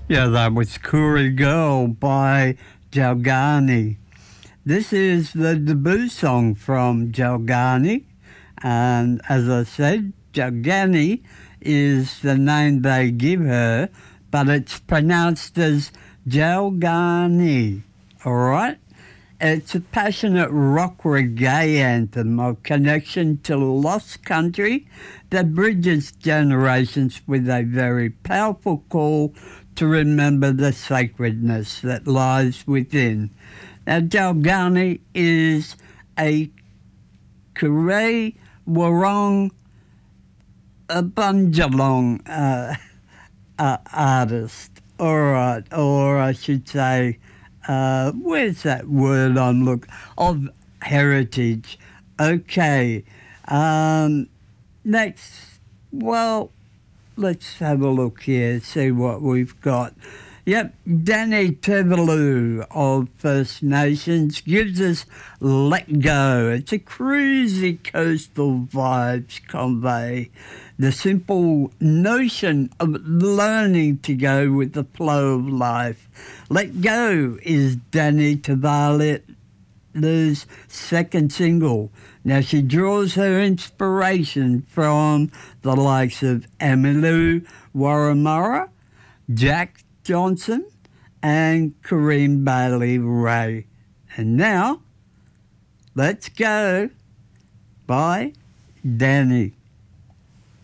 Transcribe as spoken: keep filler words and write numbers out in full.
Yeah, that was Koori Girl by Jalgani. This is the debut song from Jalgani, and as I said, Jalgani is the name they give her, but it's pronounced as Jalgani, all right? It's a passionate rock reggae anthem of connection to lost country that bridges generations with a very powerful call to remember the sacredness that lies within. Now, Jalgani is a Kure Warong Bunjalong uh, uh, artist, all right, or I should say, uh, where's that word I'm looking, of heritage. Okay, um, next, well, let's have a look here, see what we've got. Yep, Danny Tevalu of First Nations gives us Let Go. It's a cruisy coastal vibes convey the simple notion of learning to go with the flow of life. Let Go is Danny Tevalu's second single. Now, she draws her inspiration from the likes of Emmylou Warramurra, Jack Johnson, and Kareem Bailey Ray. And now, Let's Go by Danny.